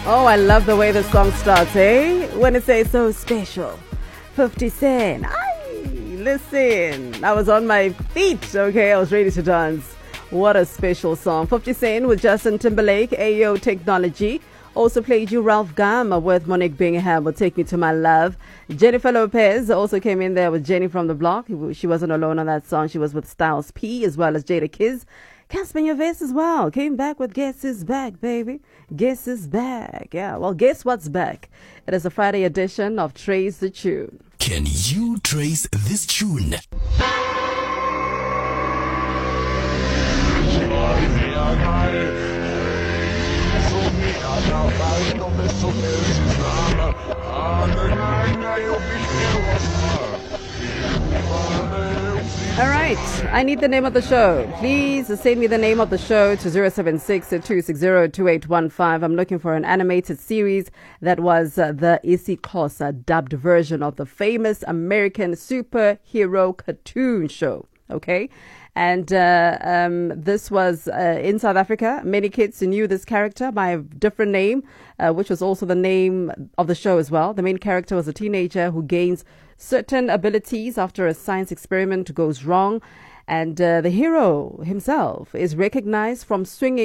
Oh, I love the way the song starts, eh? When it says so special. 50 Cent. Listen, I was on my feet, okay? I was ready to dance. What a special song. 50 Cent with Justin Timberlake, Ayo Technology. Also played you Ralph Gama with Monique Bingham will Take Me to My Love. Jennifer Lopez also came in there with Jenny from the Block. She wasn't alone on that song. She was with Styles P as well as Jada Kiz. Casper Nyovest as well. Came back with Guess Is Back, baby. Guess Is Back. Yeah, well, guess what's back? It is a Friday edition of Trace the Tune. Can you trace this tune? All right, I need the name of the show. Please send me the name of the show to 076-260-2815. I'm looking for an animated series that was the isiXhosa dubbed version of the famous American superhero cartoon show. Okay, and this was in South Africa. Many kids knew this character by a different name, which was also the name of the show as well. The main character was a teenager who gains certain abilities after a science experiment goes wrong, and the hero himself is recognized from swinging